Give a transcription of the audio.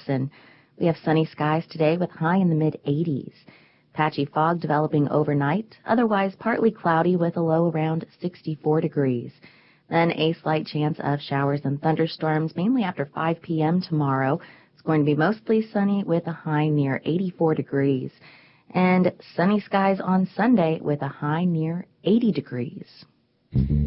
Carson. We have sunny skies today with high in the mid-80s. Patchy fog developing overnight, otherwise partly cloudy with a low around 64 degrees. Then a slight chance of showers and thunderstorms, mainly after 5 p.m. tomorrow. It's going to be mostly sunny with a high near 84 degrees. And sunny skies on Sunday with a high near 80 degrees.